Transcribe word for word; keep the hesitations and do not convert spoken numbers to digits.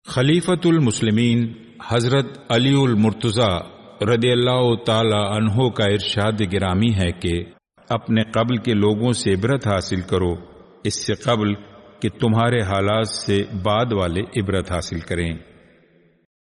खलीफतुल मुस्लिमीन हजरत अलीउल मुर्तज़ा रदियल्लाहु ताला अन्हो का इरशाद गिरामी है कि अपने क़ब्ल के लोगों से इबरत हासिल करो, इससे क़ब्ल कि तुम्हारे हालात से बाद वाले इबरत हासिल करें।